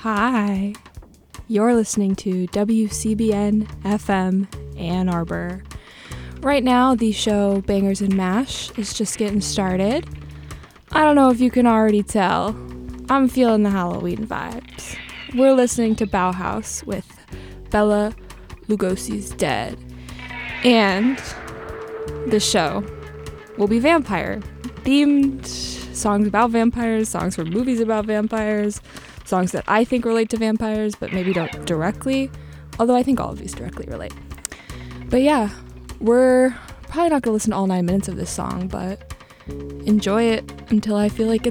Hi. You're listening to WCBN FM Ann Arbor. Right now, the show Bangers and Mash is just getting started. I don't know if you can already tell. I'm feeling the Halloween vibes. We're listening to Bauhaus with Bela Lugosi's Dead. And the show will be vampire-themed songs about vampires, songs from movies about vampires, songs that I think relate to vampires, but maybe don't directly, although I think all of these directly relate. But yeah, we're probably not going to listen to all 9 minutes of this song, but enjoy it until I feel like